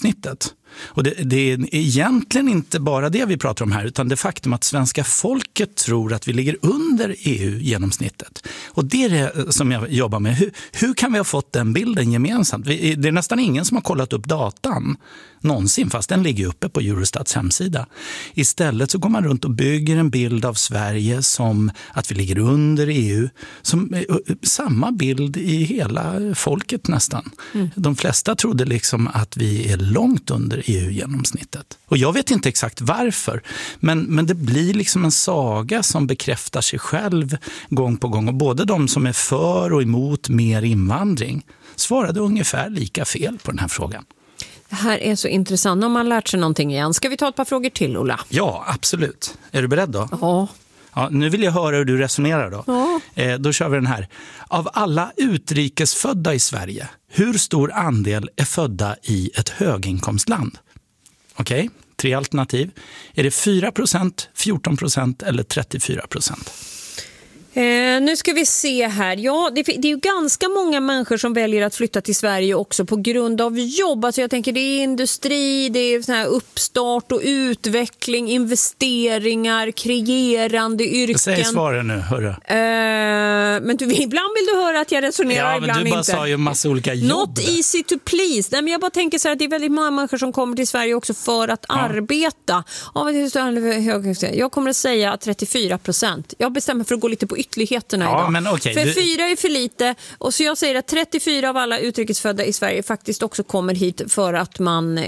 EU-genomsnittet. Och det är egentligen inte bara det vi pratar om här, utan det faktum att svenska folket tror att vi ligger under EU-genomsnittet. Och det är det som jag jobbar med. Hur kan vi ha fått den bilden gemensamt? Det är nästan ingen som har kollat upp datan någonsin, fast den ligger uppe på Eurostats hemsida. Istället så går man runt och bygger en bild av Sverige som att vi ligger under EU, som samma bild i hela folket nästan. De flesta trodde liksom att vi är långt under EU-genomsnittet. Och jag vet inte exakt varför, men det blir liksom en saga som bekräftar sig själv gång på gång. Och både de som är för och emot mer invandring svarade ungefär lika fel på den här frågan. Det här är så intressant om man lärt sig någonting igen. Ska vi ta ett par frågor till, Ola? Ja, absolut. Är du beredd då? Ja. Ja, nu vill jag höra hur du resonerar då. Ja. Då kör vi den här. Av alla utrikesfödda i Sverige, hur stor andel är födda i ett höginkomstland? Okej, 3 alternativ. Är det 4%, 14% eller 34%? Nu ska vi se här. Ja, det är ju ganska många människor som väljer att flytta till Sverige också på grund av jobb. Alltså jag tänker det är industri, det är sån här uppstart och utveckling, investeringar, kreerande yrken. Säg svaren nu, hörru. Men ibland vill du höra att jag resonerar, ibland inte. Ja, men du bara sa ju en massa olika jobb. Not easy to please. Nej, men jag bara tänker så här att det är väldigt många människor som kommer till Sverige också för att arbeta. Jag kommer att säga 34%. Jag bestämmer för att gå lite på ytterligheterna idag. Men okay, för 4 är för lite. Och så jag säger att 34 av alla utrikesfödda i Sverige faktiskt också kommer hit för att man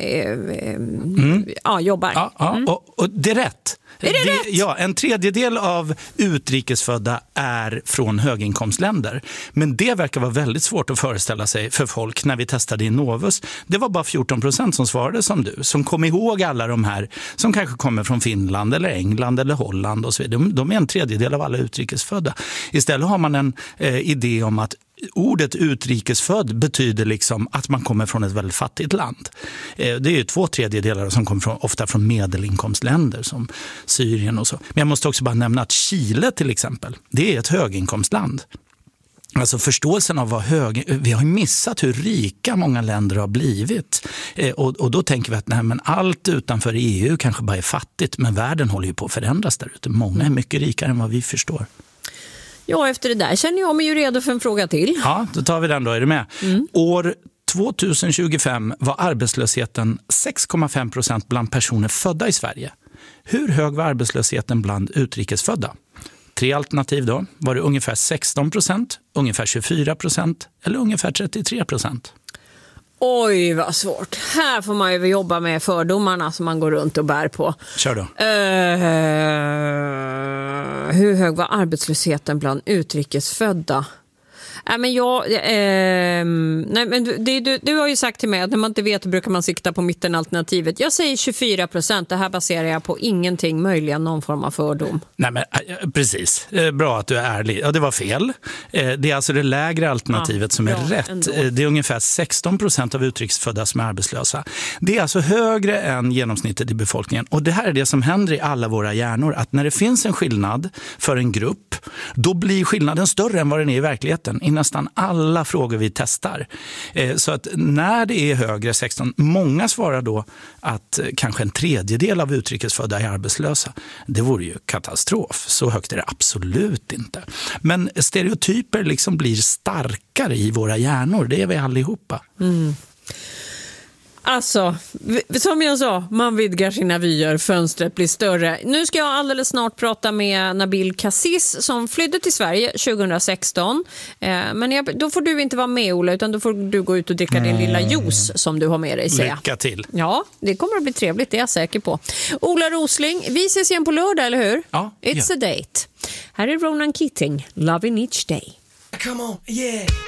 jobbar. Och det är rätt. Är det rätt? Ja, en tredjedel av utrikesfödda är från höginkomstländer. Men det verkar vara väldigt svårt att föreställa sig för folk när vi testade i Novus. Det var bara 14% som svarade som du. Som kom ihåg alla de här som kanske kommer från Finland eller England eller Holland och så vidare. De är en tredjedel av alla utrikesfödda. Istället har man en idé om att ordet utrikesfödd betyder liksom att man kommer från ett väldigt fattigt land. Det är ju 2/3 som kommer ofta från medelinkomstländer som Syrien och så. Men jag måste också bara nämna att Chile till exempel, det är ett höginkomstland. Alltså förståelsen av vi har missat hur rika många länder har blivit. Och då tänker vi att men allt utanför EU kanske bara är fattigt, men världen håller ju på att förändras där ute. Många är mycket rikare än vad vi förstår. Ja, efter det där känner jag mig ju redo för en fråga till. Ja, då tar vi den då. Är du med? År 2025 var arbetslösheten 6,5% bland personer födda i Sverige. Hur hög var arbetslösheten bland utrikesfödda? 3 alternativ då. Var det ungefär 16%, ungefär 24% eller ungefär 33%? Oj, vad svårt. Här får man ju jobba med fördomarna som man går runt och bär på. Kör då. Hur hög var arbetslösheten bland utrikesfödda? Du har ju sagt till mig att när man inte vet brukar man sikta på mittenalternativet. Jag säger 24%. Det här baserar jag på ingenting, möjligen någon form av fördom. Nej, men precis. Bra att du är ärlig. Ja, det var fel. Det är alltså det lägre alternativet som är rätt. Ändå. Det är ungefär 16% av utrikesfödda som är arbetslösa. Det är alltså högre än genomsnittet i befolkningen. Och det här är det som händer i alla våra hjärnor. Att när det finns en skillnad för en grupp, då blir skillnaden större än vad den är i verkligheten. I nästan alla frågor vi testar. Så att när det är högre 16, många svarar då att kanske 1/3 av utrikesfödda är arbetslösa. Det vore ju katastrof. Så högt är det absolut inte. Men stereotyper liksom blir starkare i våra hjärnor. Det är vi allihopa. Alltså, som jag sa, man vidgar sina vyer, fönstret blir större. Nu ska jag alldeles snart prata med Nabil Kasis som flydde till Sverige 2016. Men då får du inte vara med, Ola, utan då får du gå ut och dricka din lilla juice som du har med dig. Lycka till. Ja, det kommer att bli trevligt, det är jag säker på. Ola Rosling, vi ses igen på lördag, eller hur? Ja. It's a date. Här är Ronan Keating, Loving Each Day. Come on, yeah.